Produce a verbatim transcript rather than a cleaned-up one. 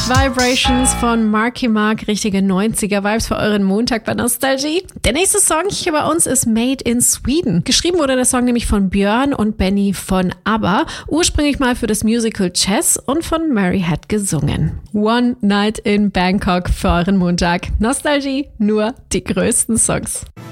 Vibrations von Marky Mark, richtige neunziger-Vibes für euren Montag bei Nostalgie. Der nächste Song hier bei uns ist Made in Sweden. Geschrieben wurde der Song nämlich von Björn und Benny von ABBA, ursprünglich mal für das Musical Chess und von Mary Had gesungen. One Night in Bangkok für euren Montag. Nostalgie, nur die größten Songs.